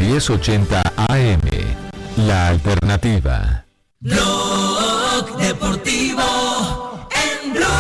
1080 AM. La alternativa. Blog Deportivo en Blue.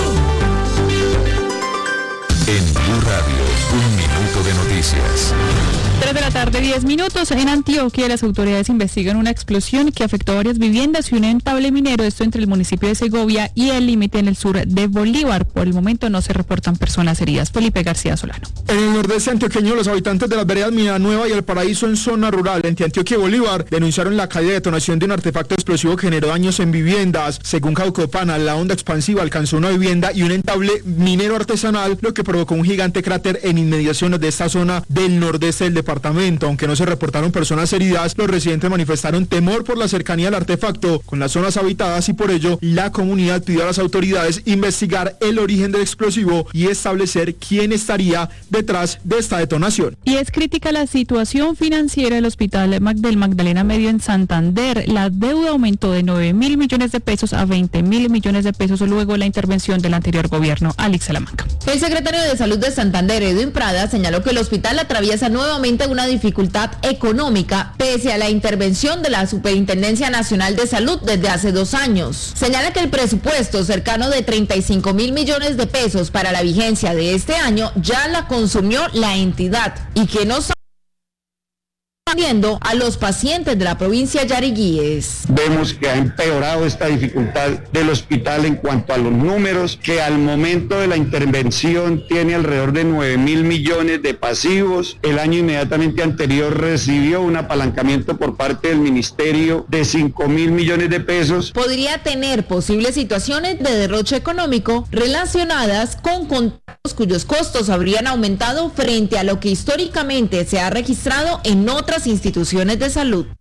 En Blue Radio, 1 minuto de noticias. 3 de la tarde, 10 minutos. En Antioquia, las autoridades investigan una explosión que afectó a varias viviendas y un entable minero, esto entre el municipio de Segovia y el límite en el sur de Bolívar. Por el momento no se reportan personas heridas. Felipe García Solano. En el nordeste antioqueño, los habitantes de las veredas Mina Nueva y El Paraíso en zona rural entre Antioquia y Bolívar denunciaron la caída de detonación de un artefacto explosivo que generó daños en viviendas. Según Caucopana, la onda expansiva alcanzó una vivienda y un entable minero artesanal, lo que provocó un gigante cráter en inmediaciones de esta zona del nordeste del departamento. Aunque no se reportaron personas heridas, los residentes manifestaron temor por la cercanía del artefacto con las zonas habitadas y por ello la comunidad pidió a las autoridades investigar el origen del explosivo y establecer quién estaría detrás de esta detonación. Y es crítica la situación financiera del Hospital del Magdalena Medio en Santander. La deuda aumentó de 9.000 millones de pesos a 20.000 millones de pesos luego de la intervención del anterior gobierno. Alex Salamanca. El secretario de Salud de Santander, Edwin Prada, señaló que el hospital atraviesa nuevamente una dificultad económica pese a la intervención de la Superintendencia Nacional de Salud desde hace 2 años. Señala que el presupuesto cercano de 35.000 millones de pesos para la vigencia de este año ya la consumió la entidad y que no viendo a los pacientes de la provincia de Yariguíes. Vemos que ha empeorado esta dificultad del hospital en cuanto a los números, que al momento de la intervención tiene alrededor de 9.000 millones de pasivos. El año inmediatamente anterior recibió un apalancamiento por parte del ministerio de 5.000 millones de pesos. Podría tener posibles situaciones de derroche económico relacionadas con contratos cuyos costos habrían aumentado frente a lo que históricamente se ha registrado en otras instituciones de salud.